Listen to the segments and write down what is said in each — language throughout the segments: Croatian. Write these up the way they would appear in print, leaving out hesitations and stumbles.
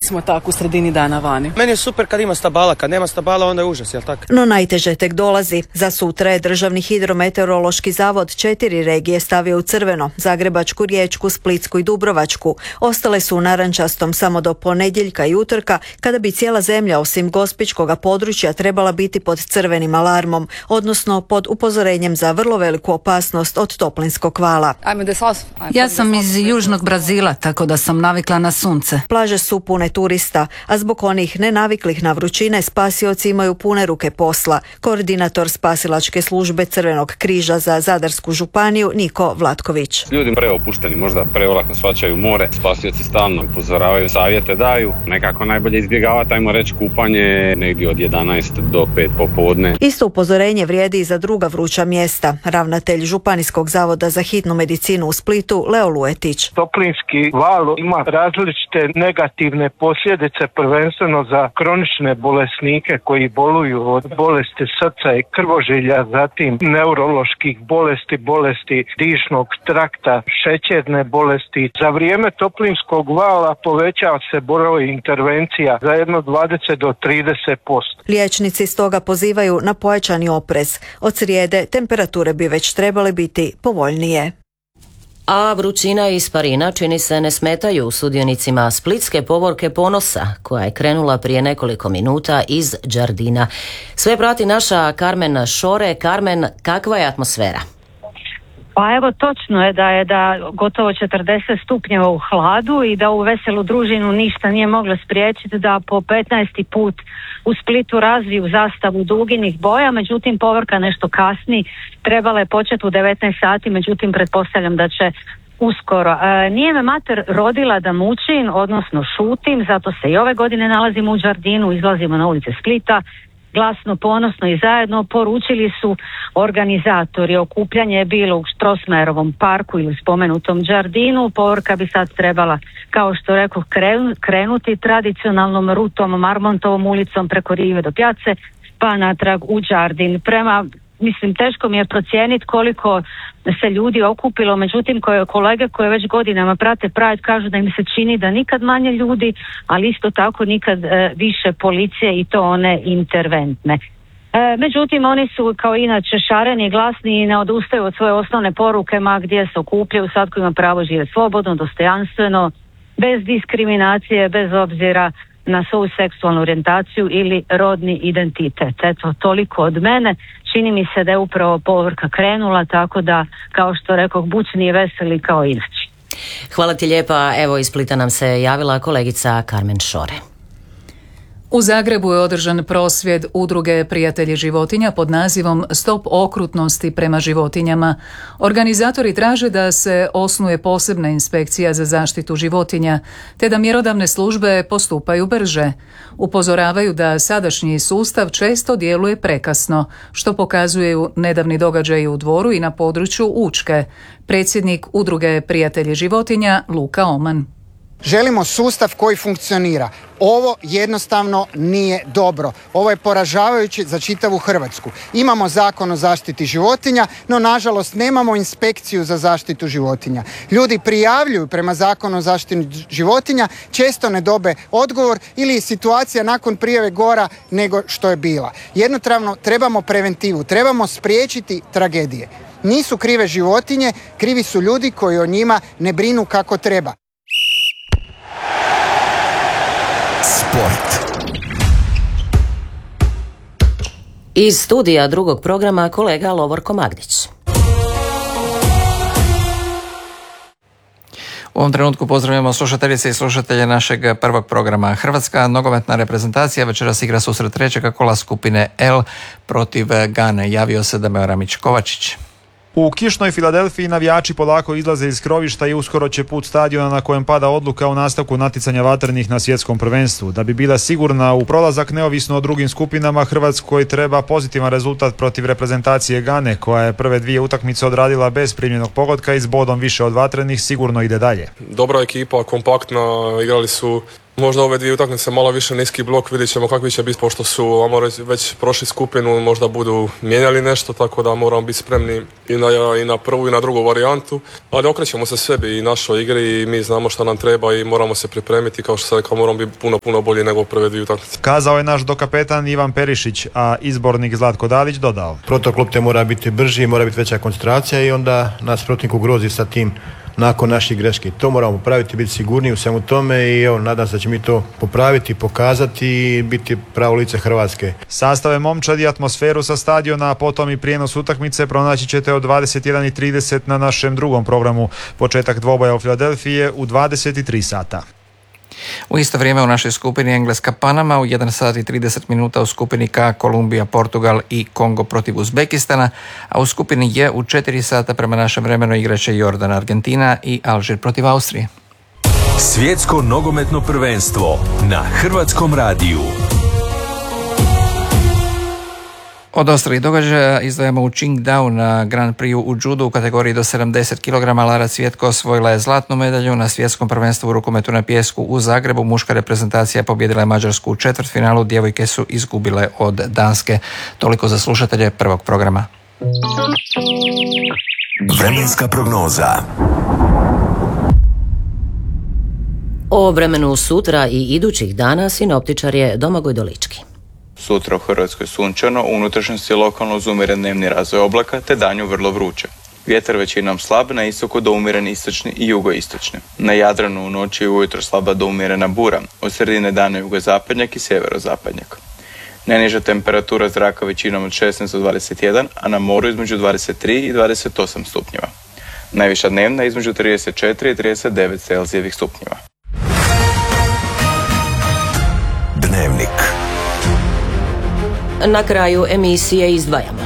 recimo tako u sredini dana vani. Meni je super kad ima stabala, kad nema stabala onda je užas, jel tako? No najteže tek dolazi. Za sutra je Državni hidrometeorološki zavod 4 regije stavio u crveno: Zagrebačku, Riječku, Splitsku i Dubrovačku. Ostale su u narančastom samo do ponedjeljka i utorka, kada bi cijela zemlja osim gospićkoga područja trebala biti pod crvenim alarmom, odnosno pod upozorenjem za vrlo veliku opasnost od toplinskog vala. Ja sam iz južnog Brazila, tako da sam navikla na sunce. Plaže su pune turista, a zbog onih nenaviklih na vrućine spasioci imaju pune ruke posla. Koordinator spasilačke službe Crvenog križa za Zadarsku županiju Niko Vlatković. Ljudi preopušteni, možda preolako shvaćaju more, spasioci stalno upozoravaju, savjete daju, nekako najbolje izbjegavati, ajmo reći, kupanje negdje od 11 do 5 popodne. Isto upozorenje vrijedi i za druga vruća mjesta. Ravnatelj Županijskog zavoda za hitnu medicinu u Splitu Leo Luetić. Toplinski val ima različite negativne posljedice, prvenstveno za kronične bolesnike koji boluju od bolesti srca i krvožilja, zatim neuroloških bolesti, bolesti dišnog trakta, šećerne bolesti. Za vrijeme toplinskog vala povećava se broj intervencija za jedno 20 do 30%. Liječnici stoga pozivaju na pojačani oprez. Od srijede temperature bi već trebale biti povoljnije. A vrućina i isparina čini se ne smetaju sudionicima Splitske povorke ponosa, koja je krenula prije nekoliko minuta iz Đardina. Sve prati naša Karmen Šore. Karmen, kakva je atmosfera? Pa evo, točno je da gotovo 40 stupnjeva u hladu i da u veselu družinu ništa nije moglo spriječiti da po 15. put u Splitu razviju zastavu duginih boja, međutim povorka nešto kasni, trebala je početi u 19 sati, međutim pretpostavljam da će uskoro. Nije me mater rodila da mučim, odnosno šutim, zato se i ove godine nalazimo u Đardinu, izlazimo na ulice Splita. Glasno, ponosno i zajedno poručili su organizatori. Okupljanje je bilo u Strossmayerovom parku ili spomenutom Đardinu. Povorka bi sad trebala, kao što rekao, krenuti tradicionalnom rutom Marmontovom ulicom preko rive do Pjace, pa natrag u Đardin. Teško mi je procijeniti koliko se ljudi okupilo, međutim kolege koje već godinama prate Pride kažu da im se čini da nikad manje ljudi, ali isto tako nikad više policije, i to one interventne. Međutim, oni su kao inače šareni i glasni i ne odustaju od svoje osnovne poruke, ma gdje se okupljaju, svatko ima pravo živjeti slobodno, dostojanstveno, bez diskriminacije, bez obzira na svoju seksualnu orijentaciju ili rodni identitet. Eto, toliko od mene. Čini mi se da je upravo povorka krenula, tako da, kao što rekao, bučni i veseli kao inače. Hvala ti lijepa. Evo, iz Splita nam se javila kolegica Karmen Šore. U Zagrebu je održan prosvjed Udruge Prijatelji životinja pod nazivom Stop okrutnosti prema životinjama. Organizatori traže da se osnuje posebna inspekcija za zaštitu životinja, te da mjerodavne službe postupaju brže. Upozoravaju da sadašnji sustav često djeluje prekasno, što pokazuju nedavni događaji u Dvoru i na području Učke. Predsjednik Udruge Prijatelji životinja Luka Oman. Želimo sustav koji funkcionira. Ovo jednostavno nije dobro. Ovo je poražavajuće za čitavu Hrvatsku. Imamo Zakon o zaštiti životinja, no nažalost nemamo inspekciju za zaštitu životinja. Ljudi prijavljuju prema Zakonu o zaštiti životinja, često ne dobe odgovor ili je situacija nakon prijave gora nego što je bila. Jednostavno trebamo preventivu, trebamo spriječiti tragedije. Nisu krive životinje, krivi su ljudi koji o njima ne brinu kako treba. Sport. Iz studija drugog programa kolega Lovorko Magdić. U ovom trenutku pozdravljamo slušateljice i slušatelje našeg prvog programa. Hrvatska nogometna reprezentacija večeras igra susret trećega kola skupine L protiv Gane. Javio se Dameo Ramić-Kovačić. U kišnoj Filadelfiji navijači polako izlaze iz krovišta i uskoro će put stadiona na kojem pada odluka o nastavku natjecanja vatrenih na svjetskom prvenstvu. Da bi bila sigurna u prolazak neovisno o drugim skupinama, Hrvatskoj treba pozitivan rezultat protiv reprezentacije Gane, koja je prve dvije utakmice odradila bez primljenog pogotka i s bodom više od vatrenih sigurno ide dalje. Dobra ekipa, kompaktna, igrali su Možda ove dvije utakmice malo više niski blok, vidjet ćemo kakvi će biti, pošto su već prošli skupinu, možda budu mijenjali nešto, tako da moramo biti spremni i na prvu i na drugu varijantu, ali okrećemo se sebi i našoj igri i mi znamo šta nam treba i moramo se pripremiti, kao što sam rekao, moramo biti puno bolji nego prve dvije utakmice. Kazao je naš dokapetan Ivan Perišić, a izbornik Zlatko Dalić dodao: protok lopte mora biti brži, mora biti veća koncentracija i onda nas protivnik ugrozi sa tim nakon naših greški. To moramo popraviti, biti sigurniji u svemu tome i evo, nadam se da ćemo mi to popraviti, pokazati i biti pravo lice Hrvatske. Sastave momčadi, atmosferu sa stadiona, a potom i prijenos utakmice pronaći ćete od 21:30 na našem drugom programu. Početak dvoboja u Filadelfije u 23 sata. U isto vrijeme u našoj skupini Engleska-Panama u 1 sat i 30 minuta u skupini K Kolumbija, Portugal i Kongo protiv Uzbekistana, a u skupini J u 4 sata prema našem vremenu igraće Jordan, Argentina i Alžir protiv Austrije. Svjetsko nogometno prvenstvo na Hrvatskom radiju. Od ostalih događaja izdvajamo u Qingdao na Grand Prix u judu u kategoriji do 70 kg. Lara Cvjetko osvojila je zlatnu medalju na svjetskom prvenstvu u rukometu na pijesku u Zagrebu. Muška reprezentacija pobjedila je Mađarsku u četvrtfinalu, djevojke su izgubile od Danske. Toliko za slušatelje prvog programa. Vremenska prognoza. O vremenu sutra i idućih dana sinoptičar je Domagoj Dolički. Sutra u Hrvatskoj sunčano, u unutrašnjosti lokalno uz umjeren dnevni razvoj oblaka te danju vrlo vruće. Vjetar većinom slab, na istoku do umjeren istočni i jugoistočni. Na Jadranu u noći i ujutro slaba do umjerena bura, od sredine dana jugozapadnjak i sjeverozapadnjak. Najniža temperatura zraka većinom od 16 do 21, a na moru između 23 i 28 stupnjeva. Najviša dnevna između 34 i 39 Celzijevih stupnjeva. Dnevnik. Na kraju emisije izdvajamo.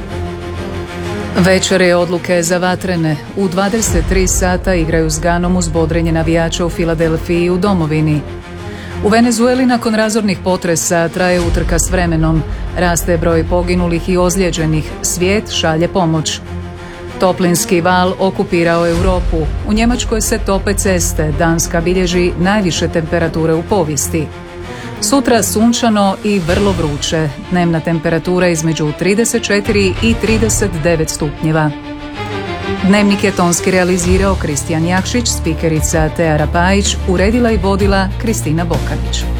Večere odluke za vatrene. U 23 sata igraju s Ganom uz bodrenje navijača u Filadelfiji i u domovini. U Venezueli nakon razornih potresa traje utrka s vremenom. Raste broj poginulih i ozlijeđenih. Svijet šalje pomoć. Toplinski val okupirao Europu. U Njemačkoj se tope ceste. Danska bilježi najviše temperature u povijesti. Sutra sunčano i vrlo vruće. Dnevna temperatura između 34 i 39 stupnjeva. Dnevnik je tonski realizirao Kristijan Jakšić, spikerica Teja Rapajić, uredila i vodila Kristina Bokanić.